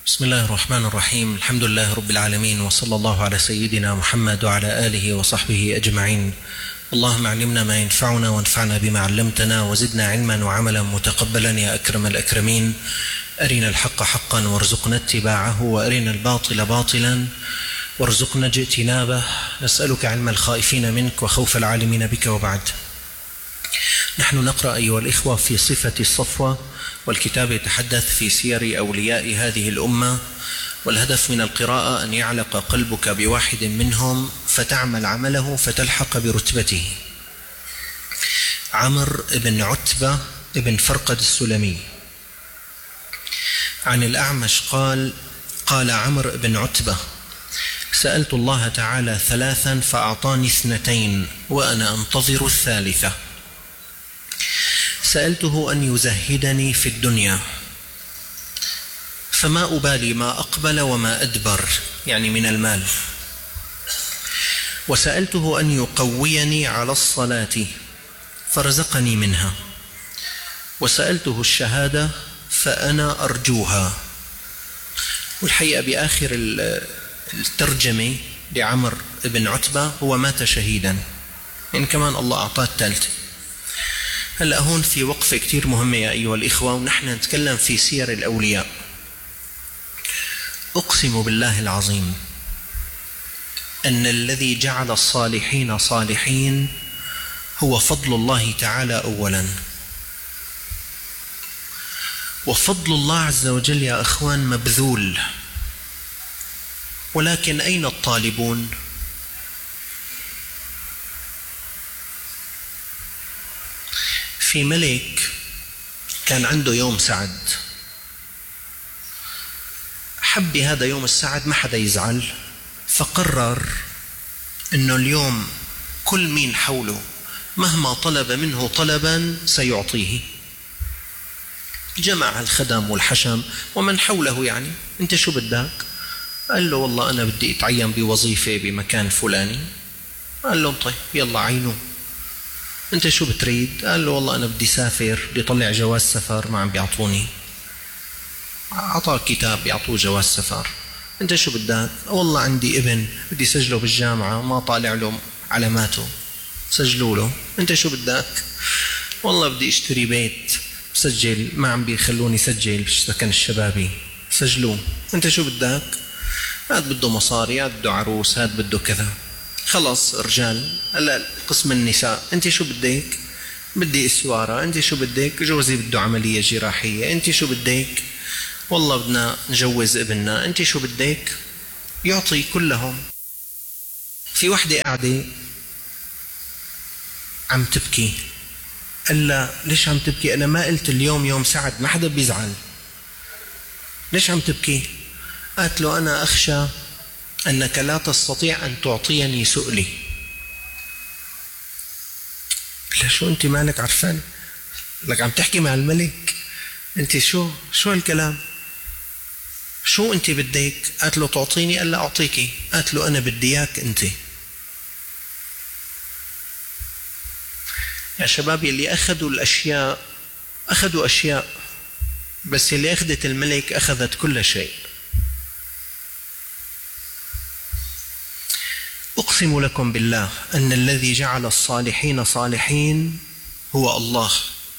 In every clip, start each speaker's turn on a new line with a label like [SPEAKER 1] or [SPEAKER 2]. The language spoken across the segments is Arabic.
[SPEAKER 1] بسم الله الرحمن الرحيم. الحمد لله رب العالمين، وصلى الله على سيدنا محمد وعلى آله وصحبه أجمعين. اللهم علمنا ما ينفعنا وانفعنا بما علمتنا وزدنا علما وعملا متقبلا يا أكرم الأكرمين. أرنا الحق حقا وارزقنا اتباعه، وأرنا الباطل باطلا وارزقنا اجتنابه. نسألك علم الخائفين منك وخوف العالمين بك. وبعد، نحن نقرأ أيها الإخوة في صفة الصفوة، والكتاب يتحدث في سير أولياء هذه الأمة، والهدف من القراءة أن يعلق قلبك بواحد منهم فتعمل عمله فتلحق برتبته. عمرو بن عتبة بن فرقد السلمي عن الأعمش قال عمرو بن عتبة: سألت الله تعالى ثلاثا فأعطاني 2 وأنا أنتظر الثالثة. سألته أن يزهدني في الدنيا فما أبالي ما أقبل وما أدبر، يعني من المال. وسألته أن يقويني على الصلاة فرزقني منها. وسألته الشهادة فأنا أرجوها. والحقيقة بآخر الترجمة لعمرو بن عتبة هو مات شهيدا، إن كمان الله أعطاه الثالثة. هلأ هون في وقفة كتير مهمة يا أيها الإخوة، ونحن نتكلم في سير الأولياء. أقسم بالله العظيم أن الذي جعل الصالحين صالحين هو فضل الله تعالى أولا. وفضل الله عز وجل يا أخوان مبذول، ولكن أين الطالبون؟ في ملك كان عنده يوم سعد، حب بهذا يوم السعد ما حدا يزعل، فقرر أنه اليوم كل مين حوله مهما طلب منه طلبا سيعطيه. جمع الخدم والحشم ومن حوله، يعني أنت شو بدك؟ قال له والله أنا بدي أتعين بوظيفة بمكان فلاني. قال له طيب يلا عينه. أنت شو بتريد؟ قال له والله أنا بدي سافر، بدي طلع جواز سفر ما عم بيعطوني. أعطاه كتاب بيعطوه جواز سفر. أنت شو بدك؟ والله عندي ابن بدي سجله بالجامعة ما طالع له علاماته، سجلوا له. أنت شو بدك؟ والله بدي اشتري بيت سجل ما عم بيخلوني سجل بالسكن الشبابي، سجلوه. أنت شو بدك؟ هاد بده مصاري، هاد بده عروس، هاد بده كذا. خلص رجال. هلا قسم النساء، أنت شو بدك؟ بدي اسواره. أنت شو بدك؟ جوزي بده عملية جراحية. أنت شو بدك؟ والله بدنا نجوز ابننا. أنت شو بدك؟ يعطي كلهم. في وحدة قاعدة عم تبكي. قال لا ليش عم تبكي؟ أنا ما قلت اليوم يوم سعد ما حدا بيزعل، ليش عم تبكي؟ قالت له أنا أخشى أنك لا تستطيع أن تعطيني سؤلي. لا شو أنت مالك عرفان لك عم تحكي مع الملك؟ أنت شو الكلام؟ شو أنت بدك؟ قالت له تعطيني. قال لا أعطيكي. قالت له أنا بدي إياك أنت. يا شباب اللي أخذوا الأشياء أخذوا أشياء، بس اللي أخذت الملك أخذت كل شيء. أقسم لكم بالله أن الذي جعل الصالحين صالحين هو الله.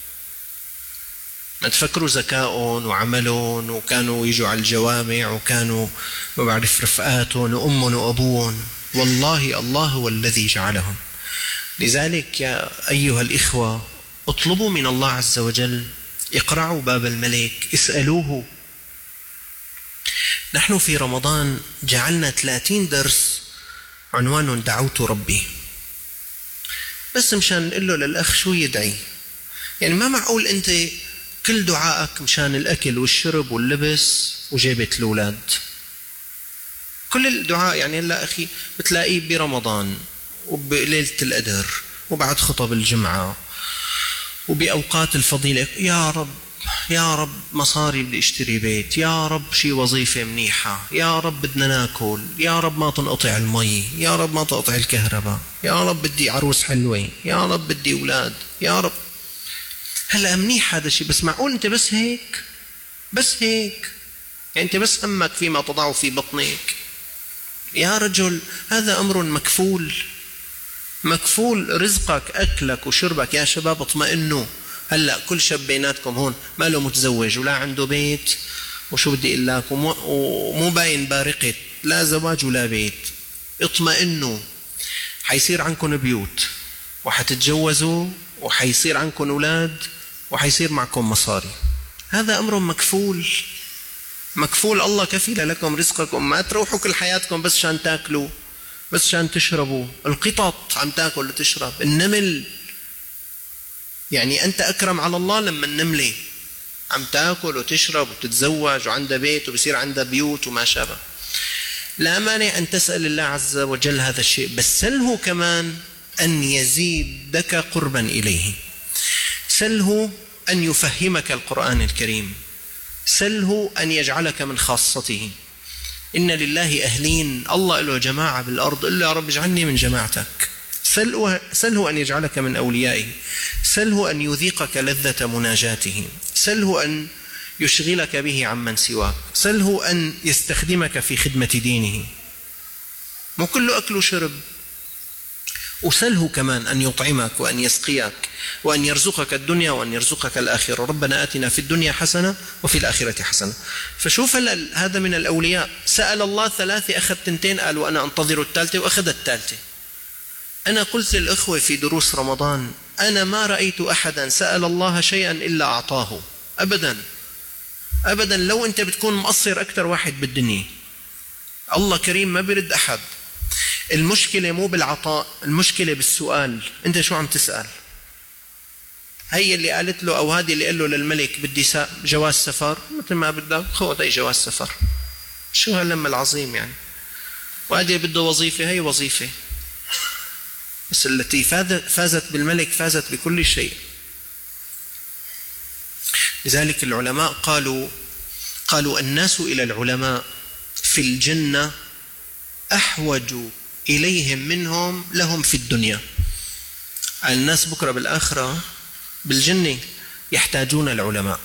[SPEAKER 1] ما تفكروا ذكاء وعملون وكانوا يجوا على الجوامع وكانوا ما بعرف رفقاتهم وأمهم وأبوهم. والله الله هو الذي جعلهم. لذلك يا أيها الإخوة اطلبوا من الله عز وجل، اقرعوا باب الملك، اسألوه. نحن في رمضان جعلنا 30 درس عنوان دعوت ربي، بس مشان نقول له للأخ شو يدعي. يعني ما معقول أنت كل دعائك مشان الأكل والشرب واللبس وجيبة الأولاد. كل الدعاء يعني هلا أخي بتلاقيه برمضان وبليلة القدر وبعد خطب الجمعة وبأوقات الفضيلة، يا رب يا رب مصاري بدي اشتري بيت، يا رب شي وظيفة منيحة، يا رب بدنا ناكل، يا رب ما تنقطع المي، يا رب ما تقطع الكهرباء، يا رب بدي عروس حلوة، يا رب بدي أولاد، يا رب. هلا منيح هذا الشيء، بس معقول أنت بس هيك يعني أنت بس همك فيما تضع في بطنك. يا رجل هذا أمر مكفول، مكفول رزقك أكلك وشربك. يا شباب اطمئنوا. هلأ كل شاب بيناتكم هون ما له متزوج ولا عنده بيت، وشو بدي اقول لك، ومو باين بارقة لا زواج ولا بيت. اطمئنوا، حيصير عنكم بيوت وحتتجوزوا وحيصير عنكم أولاد وحيصير معكم مصاري. هذا أمر مكفول، مكفول. الله كفيل لكم رزقكم. ما تروحوا كل حياتكم بس شان تاكلوا، بس شان تشربوا. القطط عم تاكل وتشرب، النمل. يعني أنت أكرم على الله لما النملة عم تاكل وتشرب وتتزوج وعندها بيت وبصير عندها بيوت وما شابه. لا مانع أن تسأل الله عز وجل هذا الشيء، بس سله كمان أن يزيدك قربا إليه. سله أن يفهمك القرآن الكريم، سله أن يجعلك من خاصته. إن لله أهلين، الله له جماعة بالأرض، إلا يا رب اجعلني من جماعتك. سله أن يجعلك من أوليائه، سله أن يذيقك لذة مناجاته، سله أن يشغلك به عمن سواك، سله أن يستخدمك في خدمة دينه. مو كله أكل وشرب. وسله كمان أن يطعمك وأن يسقيك وأن يرزقك الدنيا وأن يرزقك الآخرة. ربنا آتنا في الدنيا حسنة وفي الآخرة حسنة. فشوف هذا من الأولياء. سأل الله 3 أخذ 2، قال وأنا أنتظر الثالثة، وأخذ الثالثة. أنا قلت للإخوة في دروس رمضان، أنا ما رأيت أحدا سأل الله شيئا إلا أعطاه، أبدا أبدا. لو أنت بتكون مقصر أكثر واحد بالدنيا، الله كريم ما بيرد أحد. المشكلة مو بالعطاء، المشكلة بالسؤال. أنت شو عم تسأل؟ هي اللي قالت له، أو هذه اللي قال له للملك بدي جواز سفر، مثل ما بدك خذ أي جواز سفر. شو هاللم العظيم يعني؟ وهذه بده وظيفة، هي وظيفة. بس التي فازت بالملك فازت بكل شيء. لذلك العلماء قالوا الناس إلى العلماء في الجنة أحوج إليهم منهم لهم في الدنيا. الناس بكرة بالآخرة بالجنة يحتاجون العلماء.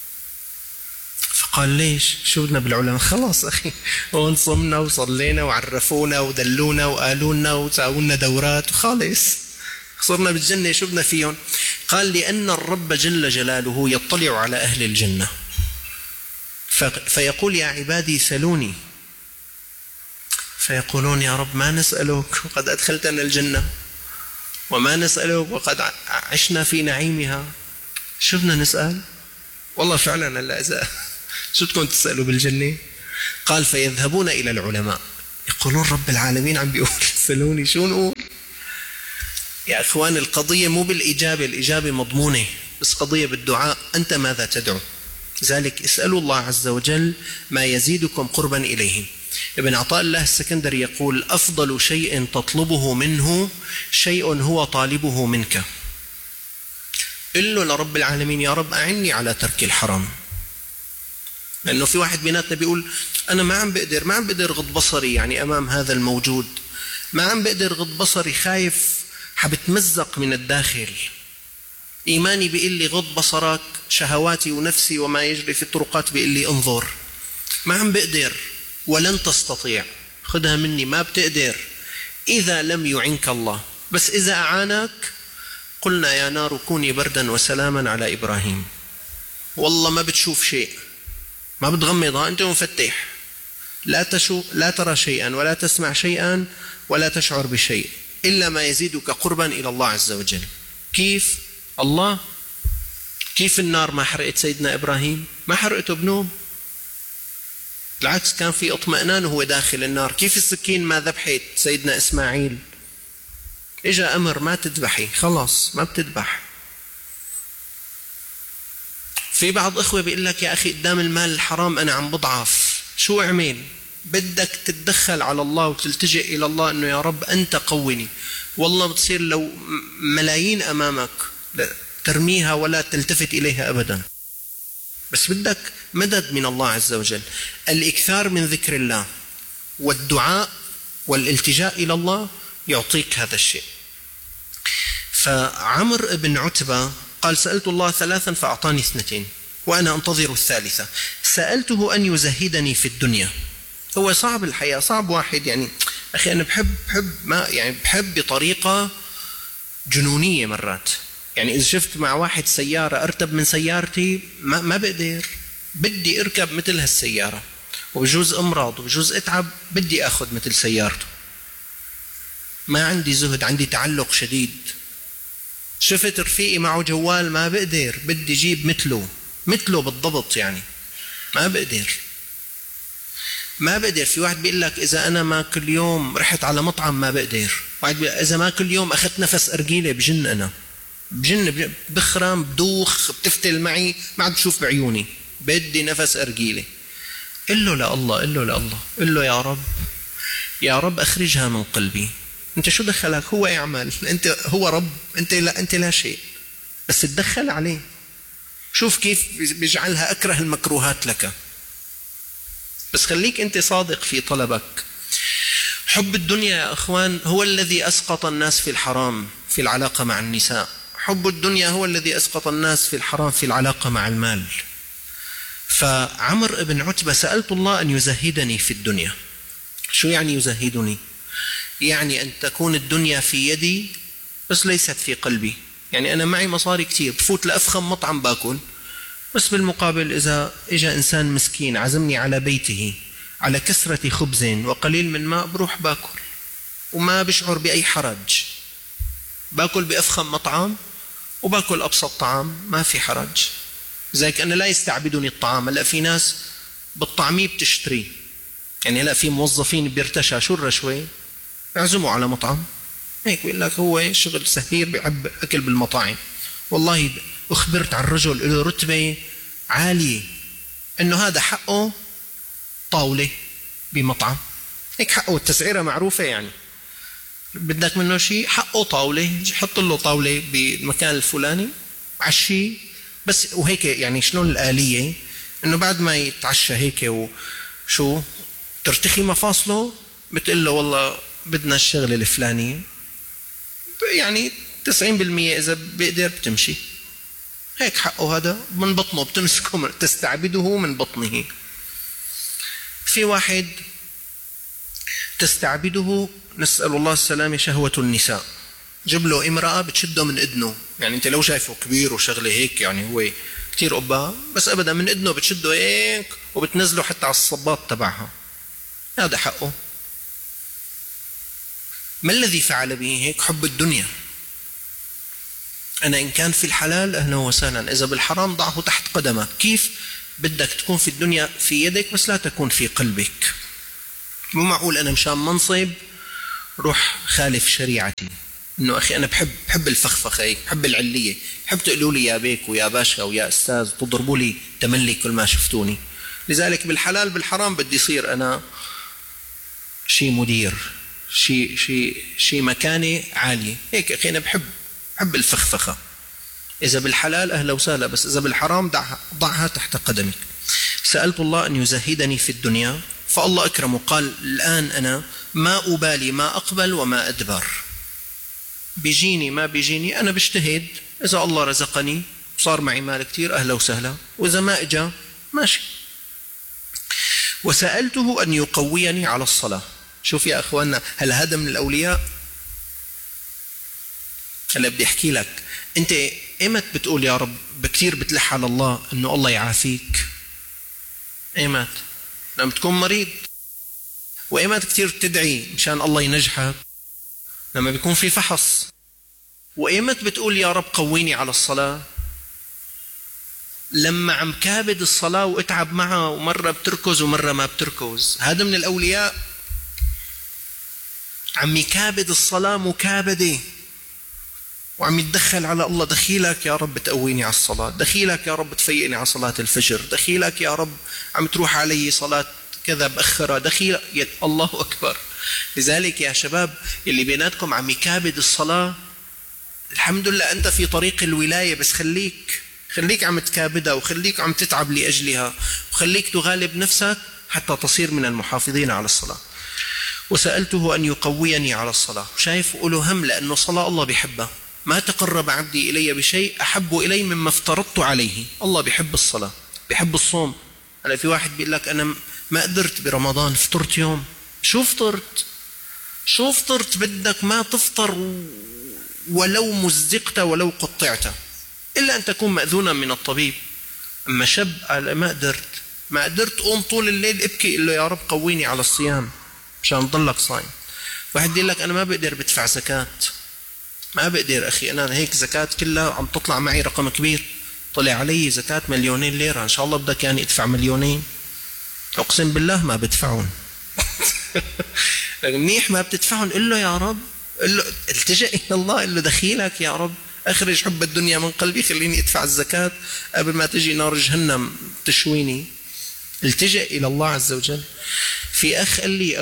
[SPEAKER 1] فقال ليش؟ شو بدنا بالعلماء؟ خلاص أخي، هون صمنا وصلينا وعرفونا ودلونا وقالونا وساوونا دورات وخالص صرنا بالجنة، شو بدنا فيهم؟ قال لأن الرب جل جلاله يطلع على أهل الجنة فيقول يا عبادي سلوني، فيقولون يا رب ما نسألك وقد أدخلتنا الجنة، وما نسألك وقد عشنا في نعيمها، شو بدنا نسأل؟ والله فعلا لا إذا شو بدكم تسألوا بالجنة؟ قال فيذهبون إلى العلماء يقولون رب العالمين عم بيقول سلوني، شو نقول؟ يا أخوان القضية مو بالإجابة، الإجابة مضمونة، بس قضية بالدعاء. أنت ماذا تدعو؟ لذلك اسألوا الله عز وجل ما يزيدكم قربا إليه. ابن عطاء الله السكندري يقول أفضل شيء تطلبه منه شيء هو طالبه منك. قل له لرب العالمين يا رب أعني على ترك الحرام. لأنه في واحد بيناتنا بيقول أنا ما عم بقدر غض بصري يعني أمام هذا الموجود، ما عم بقدر غض بصري، خايف حبتمزق من الداخل، إيماني بيقول لي غض بصرك، شهواتي ونفسي وما يجري في الطرقات بيقول لي انظر، ما عم بقدر. ولن تستطيع، خذها مني، ما بتقدر إذا لم يعنك الله. بس إذا أعانك قلنا يا نار كوني بردا وسلاما على إبراهيم. والله ما بتشوف شيء، ما بتغمضها، أنت مفتح، لا ترى شيئا ولا تسمع شيئا ولا تشعر بشيء إلا ما يزيدك قربا إلى الله عز وجل. كيف؟ الله كيف النار ما حرقت سيدنا إبراهيم؟ ما حرقته بنوم، بالعكس كان في اطمئنان وهو داخل النار. كيف السكين ما ذبحت سيدنا إسماعيل؟ إجا أمر ما تذبحي، خلاص ما بتذبح. في بعض إخوة بيقول لك يا أخي قدام المال الحرام أنا عم بضعف، شو أعمل؟ بدك تتدخل على الله وتلتجئ إلى الله أنه يا رب أنت قوني. والله بتصير لو ملايين أمامك ترميها ولا تلتفت إليها أبدا، بس بدك مدد من الله عز وجل. الإكثار من ذكر الله والدعاء والالتجاء إلى الله يعطيك هذا الشيء. فعمر بن عتبة قال سألت الله 3 فأعطاني 2، وأنا أنتظر الثالثة. سألته أن يزهدني في الدنيا. هو صعب الحياة، صعب واحد يعني أخي أنا بحب بطريقة جنونية مرات. يعني إذا شفت مع واحد سيارة أرتب من سيارتي ما بقدر، بدي أركب مثل هالسيارة، وبجوز أمراض وبجوز أتعب، بدي أخذ مثل سيارته. ما عندي زهد، عندي تعلق شديد. شفت رفيقي معه جوال ما بقدر، بدي جيب مثله بالضبط. يعني ما بقدر. في واحد بيقول لك إذا أنا ما كل يوم رحت على مطعم ما بقدر. واحد إذا ما كل يوم أخذت نفس أرجيلة بجن، أنا بجن، بخرم، بدوخ، بتفتل معي، ما عاد بشوف بعيوني، بدي نفس أرجيلة. قل له قل له يا رب أخرجها من قلبي. أنت شو دخلك؟ هو يعمل، أنت هو رب، أنت لا شيء، بس تدخل عليه. شوف كيف بيجعلها أكره المكروهات لك، بس خليك أنت صادق في طلبك. حب الدنيا يا أخوان هو الذي أسقط الناس في الحرام في العلاقة مع النساء. حب الدنيا هو الذي أسقط الناس في الحرام في العلاقة مع المال. فعمر بن عتبة سألت الله أن يزهدني في الدنيا. شو يعني يزهدني؟ يعني أن تكون الدنيا في يدي بس ليست في قلبي. يعني أنا معي مصاري كتير، بفوت لأفخم مطعم باكل، بس بالمقابل إذا إجا إنسان مسكين عزمني على بيته على كسرة خبز وقليل من ماء، بروح باكل وما بشعر بأي حرج. باكل بأفخم مطعم وباكل أبسط طعام، ما في حرج. زيك أنا لا يستعبدني الطعام. هلأ في ناس بالطعمية بتشتري، يعني هلأ في موظفين بيرتشى شو الرشوة، يعزموا على مطعم هيك بيقول لك هو شغل سهير، بيحب أكل بالمطاعم. والله أخبرت عن رجل له رتبة عالية إنه هذا حقه طاولة بمطعم، هيك حقه، التسعيرة معروفة. يعني بدك منه شيء حقه طاولة، حط له طاولة بالمكان الفلاني، عشي بس. وهيك يعني شلون الآلية إنه بعد ما يتعشى هيك وشو ترتخي مفاصله، بتقول له والله بدنا الشغلة الفلانية، يعني 90% إذا بيقدر بتمشي. هيك حقه، هذا من بطنه بتمسكه، تستعبده من بطنه. في واحد تستعبده، نسأل الله السلامة، شهوة النساء. جيب له امرأة بتشده من إذنه، يعني أنت لو شايفه كبير وشغله هيك يعني هو كتير قبا، بس أبدا من إذنه بتشده هيك وبتنزله حتى على الصباط تبعها، هذا حقه. ما الذي فعل به هيك؟ حب الدنيا. أنا إن كان في الحلال أهلا وسهلا، إذا بالحرام ضعه تحت قدمك. كيف بدك تكون في الدنيا في يدك بس لا تكون في قلبك؟ مو معقول أنا مشان منصب روح خالف شريعتي. إنه أخي أنا بحب الفخفخة، بحب العلية، بحب تقولوا لي يا بيك ويا باشا ويا أستاذ، تضربوا لي تملي كل ما شفتوني. لذلك بالحلال بالحرام بدي يصير أنا شيء مدير، شيء مكانة عالية. هيك أخي أنا بحب الفخفخة. إذا بالحلال أهلا وسهلا، بس إذا بالحرام ضعها تحت قدمك. سألت الله أن يزهدني في الدنيا، فالله أكرمه قال الآن أنا ما أبالي ما أقبل وما أدبر. بيجيني ما بيجيني أنا بجتهد. إذا الله رزقني صار معي مال كتير أهلا وسهلا، وإذا ما إجا ماشي. وسألته أن يقويني على الصلاة. شوف يا أخواننا، هل هذا من الأولياء؟ هلا بدي أحكي لك، أنت إيمت بتقول يا رب بكتير بتلح على الله إنه الله يعافيك؟ إيمت لما تكون مريض؟ وإيمت كتير بتدعي مشان الله ينجحك لما بيكون في فحص؟ وإيمت بتقول يا رب قويني على الصلاة لما عم كابد الصلاة واتعب معها ومرة بتركز ومرة ما بتركز؟ هذا من الأولياء. عم يكابد الصلاة مكابدة وعم يتدخل على الله. دخيلك يا رب تقويني على الصلاة، دخيلك يا رب تفيقني على صلاة الفجر، دخيلك يا رب عم تروح علي صلاة كذا بأخرة، دخيلك. الله أكبر. لذلك يا شباب اللي بيناتكم عم يكابد الصلاة، الحمد لله أنت في طريق الولاية، بس خليك عم تكابدها، وخليك عم تتعب لأجلها، وخليك تغالب نفسك حتى تصير من المحافظين على الصلاة. وسألته أن يقويني على الصلاة. شايف؟ وله هم، لأنه صلاة الله بيحبها. ما تقرب عبدي إلي بشيء أحب إلي مما افترضت عليه. الله بيحب الصلاة، بيحب الصوم. هلا في واحد بيقول لك أنا ما قدرت برمضان، فطرت يوم. شو فطرت بدك ما تفطر ولو مزقت ولو قطعت، إلا أن تكون مأذونا من الطبيب. أما شاب قال ما قدرت قوم طول الليل ابكي، إلا يا رب قويني على الصيام مشان ضلك صايم. واحد يقول لك أنا ما بقدر بدفع زكاة، ما بقدر أخي، أنا هيك زكاة كلها عم تطلع معي رقم كبير، طلع علي زكاة 2,000,000 ليرة، إن شاء الله بدك يعني أدفع 2,000,000. أقسم بالله ما بدفعون. منيح ما بتدفعون، قل له يا رب، قل له التجأ إلى الله، قل له دخيلك يا رب، أخرج حب الدنيا من قلبي، خليني أدفع الزكاة قبل ما تجي نار جهنم تشويني. التجأ إلى الله عز وجل. في أخ قال لي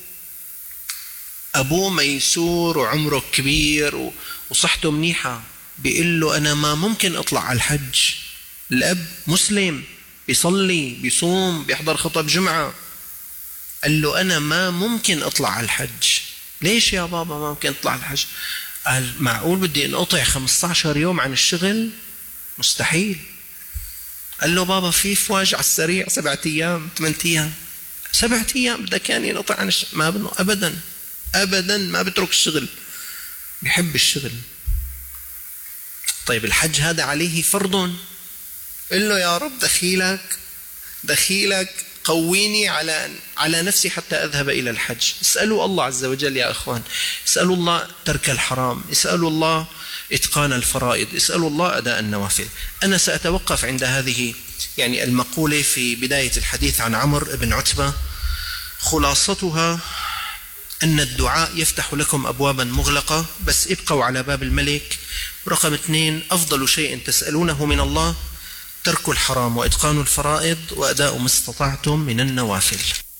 [SPEAKER 1] أبوه ميسور وعمره كبير وصحته منيحة، بيقول له أنا ما ممكن أطلع على الحج. الأب مسلم بيصلي بيصوم بيحضر خطب جمعة، قال له أنا ما ممكن أطلع على الحج. ليش يا بابا ما ممكن أطلع على الحج؟ قال معقول بدي انقطع 15 يوم عن الشغل؟ مستحيل. قال له بابا في فواج على السريع 7 أيام 8 أيام، 7 أيام بدك يعني ينقطع عن الشغل؟ ما بنو أبدا ما بترك الشغل، بيحب الشغل. طيب الحج هذا عليه فرض، قل له يا رب دخيلك قويني على نفسي حتى أذهب إلى الحج. اسألوا الله عز وجل يا أخوان، اسألوا الله ترك الحرام، اسألوا الله إتقان الفرائض، اسألوا الله أداء النوافل. أنا سأتوقف عند هذه يعني المقولة في بداية الحديث عن عمرو بن عتبة. خلاصتها أن الدعاء يفتح لكم أبوابا مغلقة، بس ابقوا على باب الملك. رقم 2، أفضل شيء تسألونه من الله ترك الحرام وإتقان الفرائض وأداء ما استطعتم من النوافل.